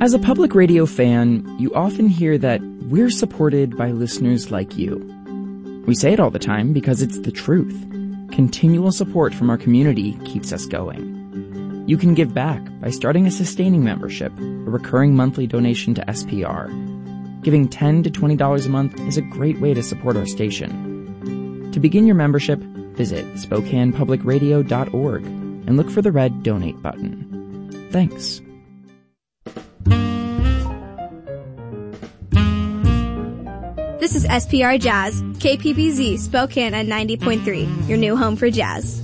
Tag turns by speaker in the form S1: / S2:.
S1: As a public radio fan, you often hear that we're supported by listeners like you. We say it all the time because it's the truth. Continual support from our community keeps us going. You can give back by starting a sustaining membership, a recurring monthly donation to SPR. Giving $10 to $20 a month is a great way to support our station. To begin your membership, visit SpokanePublicRadio.org and look for the red Donate button. Thanks.
S2: This is SPR Jazz, KPBZ Spokane at 90.3, your new home for jazz.